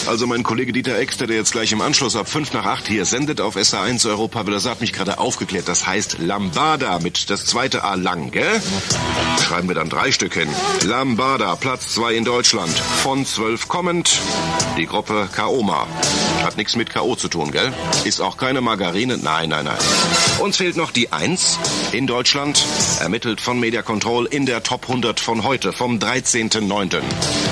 Also mein Kollege Dieter Exter, der jetzt gleich im Anschluss ab 7:55 hier sendet auf SA1 Europa, das hat mich gerade aufgeklärt. Das heißt Lambada mit das zweite A lang, gell? Schreiben wir dann 3 Stück hin. Lambada, Platz 2 in Deutschland. Von 12 kommend. Die Gruppe Kaoma. Hat nichts mit K.O. zu tun, gell? Ist auch keine Margarine. Nein. Uns fehlt noch die 1 in Deutschland. Ermittelt von Media Control in der Top 100 von heute, vom 13.09.